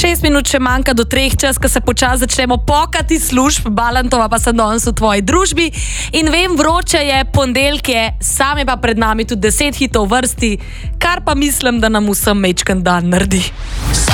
6 minut še manjka do 3, čas, ko se počasi začnemo pokati služb, Balantova pa sem danes v tvoji družbi in vem, vroče je, ponedeljek je, sam je pa pred nami tudi 10 hitov vrsti, kar pa mislim, da nam vsem mečken dan naredi.